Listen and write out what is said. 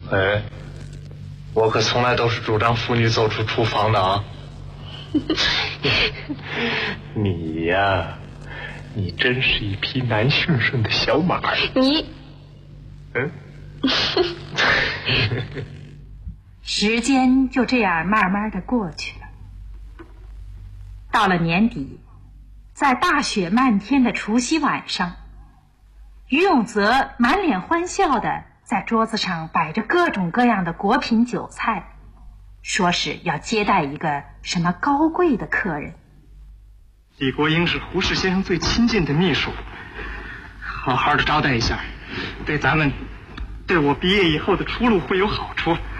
哎，我可从来都是主张妇女走出厨房的啊。你呀，你真是一匹难驯顺的小马。 你， 时间就这样慢慢的过去了。到了年底，在大雪漫天的除夕晚上，于永泽满脸欢笑的在桌子上摆着各种各样的果品酒菜，说是要接待一个什么高贵的客人。 李国英是胡适先生最亲近的秘书，好好的招待一下，对我毕业以后的出路会有好处。